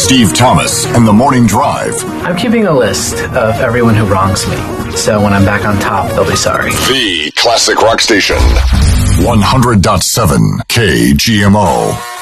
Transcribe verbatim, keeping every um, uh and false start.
Steve Thomas and the Morning Drive. I'm keeping a list of everyone who wrongs me, so when I'm back on top, they'll be sorry. The Classic Rock Station. one hundred point seven K G M O.